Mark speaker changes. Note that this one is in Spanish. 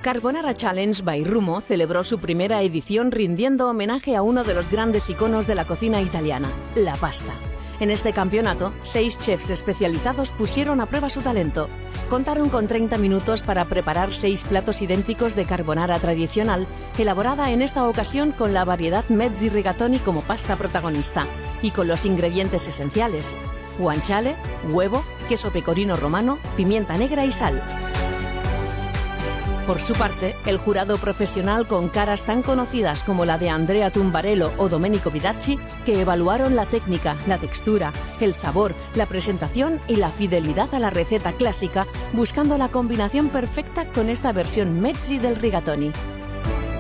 Speaker 1: Carbonara Challenge by Rumo celebró su primera edición rindiendo homenaje a uno de los grandes iconos de la cocina italiana, la pasta. En este campeonato, 6 chefs especializados pusieron a prueba su talento. Contaron con 30 minutos para preparar 6 platos idénticos de carbonara tradicional, elaborada en esta ocasión con la variedad mezzi rigatoni como pasta protagonista, y con los ingredientes esenciales: guanciale, huevo, queso pecorino romano, pimienta negra y sal. Por su parte, el jurado profesional con caras tan conocidas como la de Andrea Tumbarello o Domenico Vidacci, que evaluaron la técnica, la textura, el sabor, la presentación y la fidelidad a la receta clásica, buscando la combinación perfecta con esta versión mezzi del rigatoni.